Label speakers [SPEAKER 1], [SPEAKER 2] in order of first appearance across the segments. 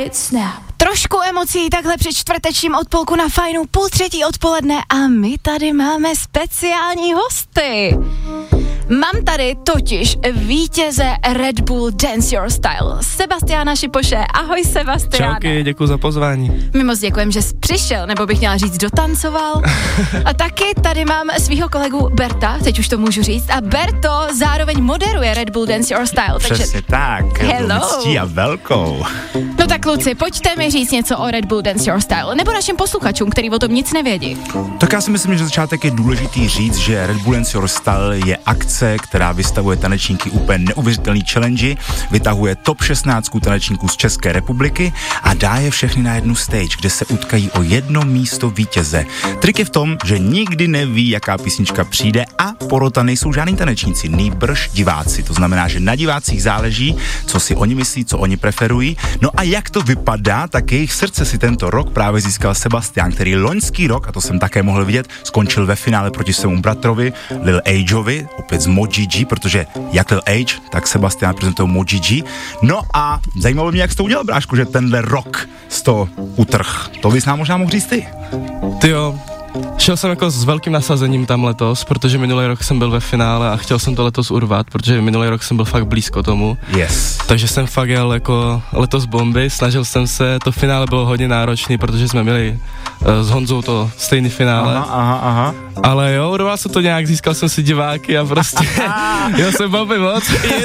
[SPEAKER 1] hit Snap. Trošku emocí takhle při čtvrtečním odpolku na Fajnu 2:30 odpoledne a my tady máme speciální hosty. Mám tady totiž vítěze Red Bull Dance Your Style, Sebastiana Šipoše. Ahoj Sebastiane.
[SPEAKER 2] Čauky, děkuji za pozvání.
[SPEAKER 1] My moc děkujeme, že jsi přišel, nebo bych měla říct dotancoval. A taky tady mám svýho kolegu Berta, teď už to můžu říct, a Berto zároveň moderuje Red Bull Dance Your Style.
[SPEAKER 3] Přesně tak,
[SPEAKER 1] hello.
[SPEAKER 3] Ctí a velkou.
[SPEAKER 1] No tak kluci, pojďte mi říct něco o Red Bull Dance Your Style, nebo našim posluchačům, který o tom nic nevědí.
[SPEAKER 3] Tak já si myslím, že začátek je důležitý říct, že Red Bull Dance Your Style je akce, která vystavuje tanečníky úplně neuvěřitelný challenge, vytahuje top 16 tanečníků z České republiky a dá je všechny na jednu stage, kde se utkají o jedno místo vítěze. Trik je v tom, že nikdy neví, jaká písnička přijde a porota nejsou žádný tanečníci, nýbrž diváci. To znamená, že na divácích záleží, co si oni myslí, co oni preferují. No a jak to vypadá, tak jejich srdce si tento rok právě získal Sebastian, který loňský rok, a to jsem také mohl vidět, skončil ve finále proti svému bratrovi Lil Ageovi, opět z Moji G, protože jak Lil Age, tak Sebastian prezentoval Moji G. No a zajímalo mě, jak jsi to udělal, brášku, že tenhle rok z toho utrh. To bys nám možná mohl říct ty.
[SPEAKER 2] Tyjo, šel jsem jako s velkým nasazením tam letos, protože minulý rok jsem byl ve finále a chtěl jsem to letos urvat, protože minulý rok jsem byl fakt blízko tomu.
[SPEAKER 3] Yes.
[SPEAKER 2] Takže jsem fakt jel jako letos bomby, snažil jsem se, to finále bylo hodně náročný, protože jsme měli s Honzou to stejný finále.
[SPEAKER 3] Aha.
[SPEAKER 2] Ale jo, urval jsem to nějak, získal jsem si diváky a prostě jel jsem bomby moc.
[SPEAKER 3] Je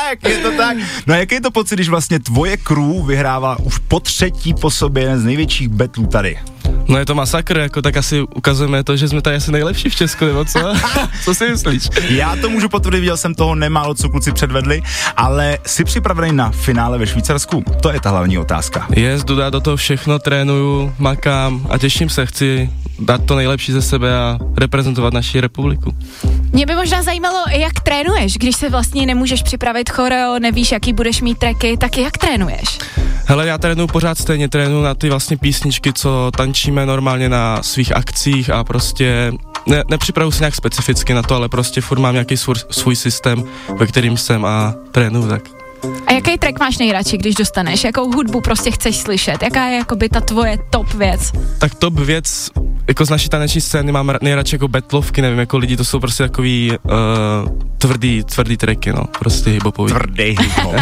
[SPEAKER 3] to tak. No a jaký je to pocit, když vlastně tvoje crew vyhrává už po třetí po sobě jeden z největších battlů tady?
[SPEAKER 2] No je to masakr, jako tak asi ukazujeme to, že jsme tady asi nejlepší v Česku, nebo co? Co si myslíš?
[SPEAKER 3] Já to můžu potvrdit, viděl jsem toho nemálo, co kluci předvedli, ale jsi připravený na finále ve Švýcarsku? To je ta hlavní otázka.
[SPEAKER 2] Jdu dát do toho všechno, trénuju, makám a těším se, chci dát to nejlepší ze sebe a reprezentovat naši republiku.
[SPEAKER 1] Mě by možná zajímalo, jak trénuješ, když se vlastně nemůžeš připravit choreo, nevíš, jaký budeš mít tracky, tak jak trénuješ?
[SPEAKER 2] Hele, já trénuju pořád stejně, trénuju na ty vlastně písničky, co tančíme normálně na svých akcích a prostě nepřipravuji se nějak specificky na to, ale prostě furt mám nějaký svůj systém, ve kterým jsem a trénuju tak.
[SPEAKER 1] A jaký track máš nejradši, když dostaneš? Jakou hudbu prostě chceš slyšet? Jaká je jakoby ta tvoje top věc?
[SPEAKER 2] Tak top věc, jako z naší taneční scény mám nejradši jako battlovky, nevím, jako lidi, to jsou prostě takový tvrdý tracky, no, prostě hip-hopový.
[SPEAKER 3] Tvrdý hip-hop.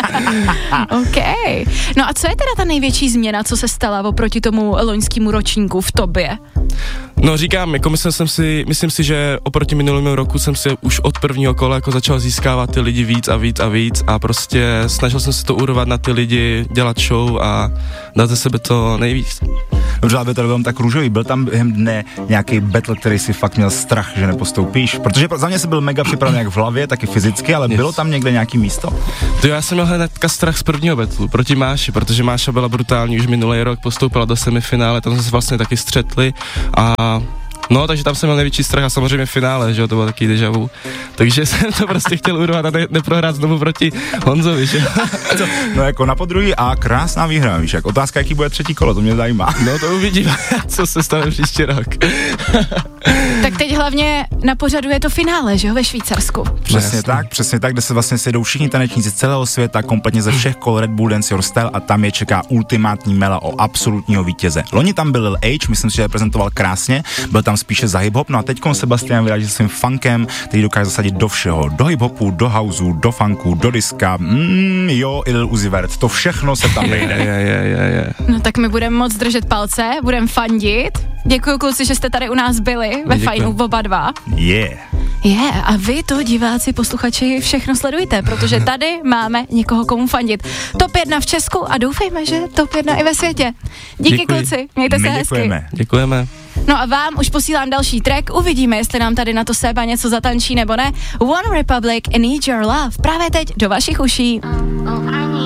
[SPEAKER 1] OK. No a co je teda ta největší změna, co se stala oproti tomu loňskému ročníku v tobě?
[SPEAKER 2] No říkám, jako myslím si, že oproti minulému roku jsem si už od prvního kola jako začal získávat ty lidi víc a prostě snažil jsem se to urvat na ty lidi, dělat show a dát ze sebe to nejvíc.
[SPEAKER 3] Dobře, aby to bylo tak růžový, byl tam během dne nějaký battle, který si fakt měl strach, že nepostoupíš? Protože za mě se byl mega připraven jak v hlavě, tak i fyzicky, ale bylo tam někde nějaký místo? To
[SPEAKER 2] já jsem měl hnedka strach z prvního battlu proti Máši, protože Máša byla brutální už minulý rok, postoupila do semifinále, tam jsme se vlastně taky střetli a no, takže tam jsem měl největší strach a samozřejmě finále, že jo, to bylo taky déjà vu. Takže jsem to prostě chtěl urvat a neprohrát znovu proti Honzovi, že jo.
[SPEAKER 3] No jako na podruhý a krásná výhra, víš, jak otázka, jaký bude třetí kolo, to mě zajímá.
[SPEAKER 2] No to uvidíme, co se stane příští rok.
[SPEAKER 1] Tak teď hlavně na pořadu je to finále, že jo, ve Švýcarsku.
[SPEAKER 3] Přesně tak, kde se vlastně sejdou všichni tanečníci z celého světa, kompletně ze všech kol Red Bull Dance Your Style a tam je čeká ultimátní mela o absolutního vítěze. Loni tam byl Lil Age, myslím si, že reprezentoval krásně, byl tam spíše za hip-hop, no a teďkom Sebastian vyráží svým funkem, který dokáže zasadit do všeho, do hip-hopu, do houseu, do funku, do diska, jo, i Lil Uzi Vert, to všechno se tam vejde.
[SPEAKER 2] Je.
[SPEAKER 1] No tak my budeme moc držet palce, budeme fandit. Děkuju kluci, že jste tady u nás byli ve Fajnu oba dva. A vy to, diváci, posluchači, všechno sledujte, protože tady máme někoho, komu fandit. Top 1 v Česku a doufejme, že top 1 i ve světě. Díky kluci, mějte se hezky.
[SPEAKER 2] Děkujeme.
[SPEAKER 1] No a vám už posílám další track, uvidíme, jestli nám tady na to Seba něco zatančí nebo ne. One Republic, Need Your Love, právě teď do vašich uší.